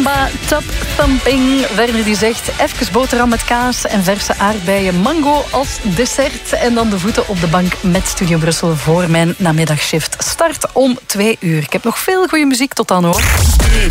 Samba, top thumping. Werner die zegt, even boterham met kaas en verse aardbeien, mango als dessert. En dan de voeten op de bank met Studio Brussel voor mijn namiddagshift. Start om 2 uur. Ik heb nog veel goede muziek tot dan, hoor.